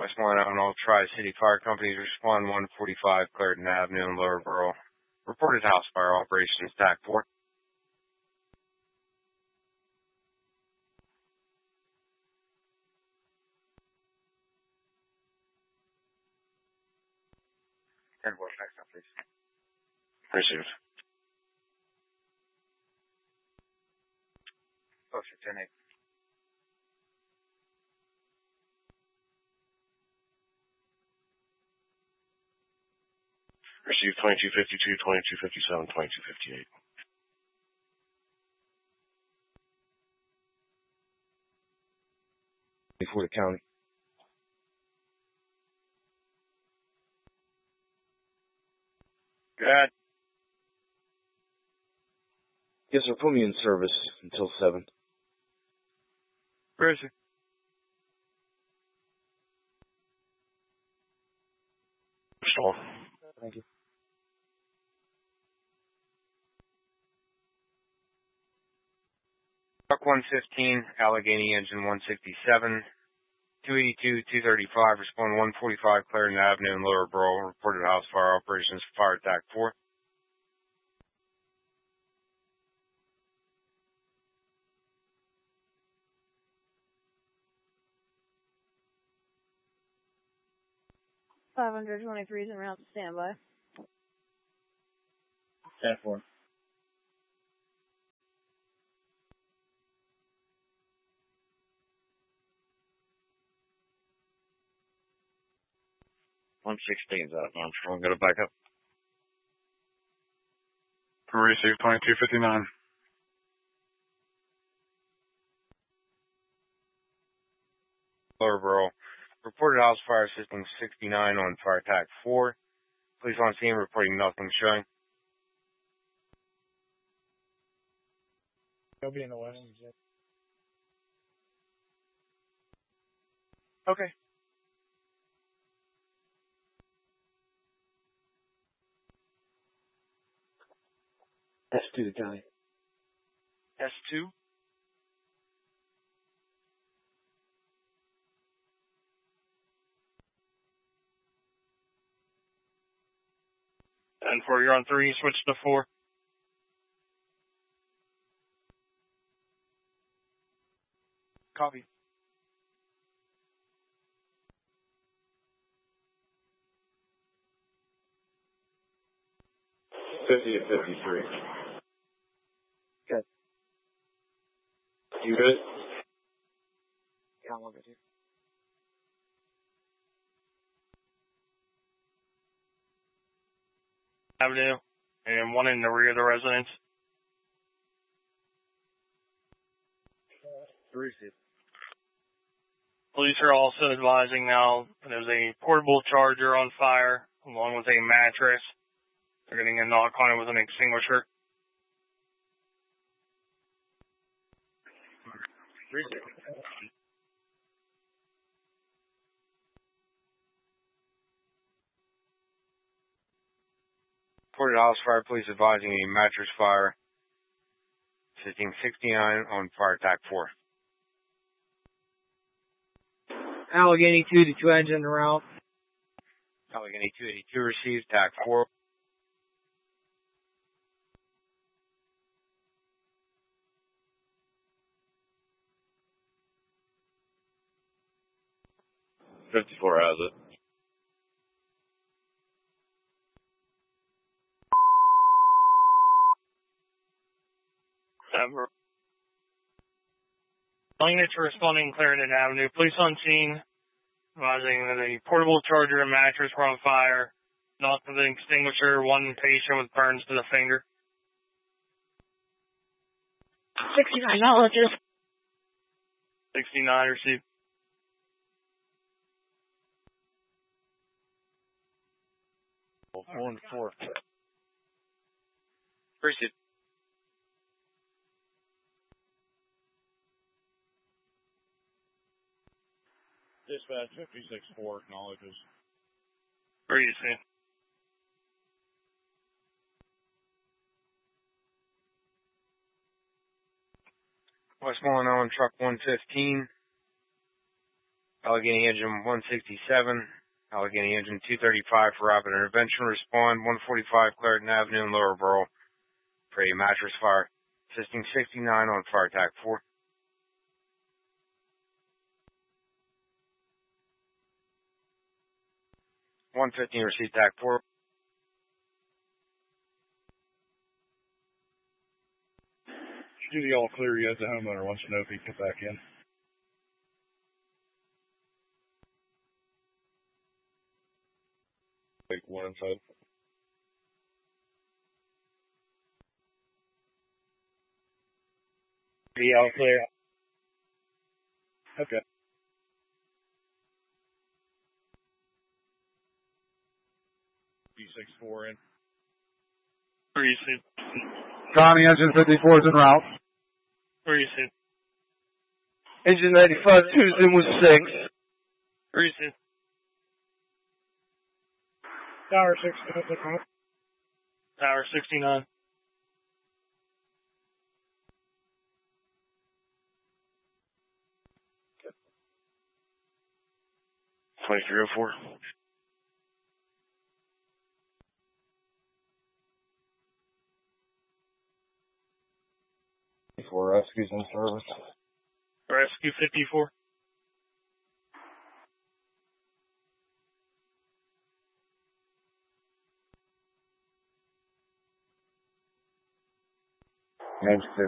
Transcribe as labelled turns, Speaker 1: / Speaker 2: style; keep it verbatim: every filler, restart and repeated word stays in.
Speaker 1: Westmoreland Avenue, Tri-City Fire Companies, respond one forty-five Clarendon Avenue in Lower Borough. Reported house fire operations, T A C four. ten four, fax now, please. Received. Closer, ten eight. Received twenty-two fifty-two, twenty-two fifty-seven, twenty-two fifty-eight. Before the county. Good. Yes, sir. Put me in service until seven. Where is he? Stall. Thank you. Truck one fifteen, Allegheny engine one sixty-seven, two eighty-two, two thirty-five, respond one forty-five Clarendon Avenue in Lower Borough, reported house fire operations, fire T A C four.
Speaker 2: five twenty-three is en route to standby.
Speaker 3: ten four. one sixteen's out, Armstrong. Got to back up.
Speaker 4: Receive twenty-two fifty-nine.
Speaker 1: Lower Borough. Reported house fire system sixty-nine on fire T A C four. Police on scene reporting nothing showing.
Speaker 3: He'll be in the west.
Speaker 1: Okay. S two to county. S two?
Speaker 3: ten four, you're on three, switch to four.
Speaker 1: Copy.
Speaker 4: fifty to fifty-three.
Speaker 1: Good.
Speaker 4: You good?
Speaker 1: Yeah, I'm all good here.
Speaker 3: Avenue, and one in the rear of the residence.
Speaker 1: Received.
Speaker 3: Police are also advising now there's a portable charger on fire along with a mattress. They're getting a knock on it with an extinguisher.
Speaker 1: Received. Reported house fire, police advising a mattress fire. System sixty-nine on fire T A C four.
Speaker 5: Allegheny two to two engine route.
Speaker 1: Allegheny two eighty-two received, T A C four.
Speaker 4: fifty-four has it.
Speaker 3: Ever. Units responding Clarendon Avenue. Police on scene advising that a portable charger and mattress were on fire. Knocked with an extinguisher. One patient with burns to the finger.
Speaker 2: sixty-nine knowledges.
Speaker 3: sixty-nine received.
Speaker 4: Four and four.
Speaker 1: Received.
Speaker 4: Dispatch fifty-six four acknowledges.
Speaker 3: Where are you seeing?
Speaker 1: Westmoreland on truck one fifteen. Allegheny Engine one sixty-seven, Allegheny Engine two thirty-five for rapid intervention. Respond one forty-five Clarendon Avenue in Lower Borough for a mattress fire. Assisting sixty-nine on fire attack four. one fifteen receipt attack four.
Speaker 4: Duty all clear yet. The homeowner wants to know if he can get back in. Take one inside.
Speaker 3: Be all clear.
Speaker 4: Okay. B six four in.
Speaker 3: Receive.
Speaker 6: Connie, engine fifty-four is en route.
Speaker 3: Receive.
Speaker 5: Engine ninety-five, Tuesday was six.
Speaker 3: Receive.
Speaker 5: Tower six.
Speaker 3: Tower sixty-nine.
Speaker 4: twenty-three oh four.
Speaker 6: For rescues in service.
Speaker 3: Rescue fifty-four.
Speaker 6: Engine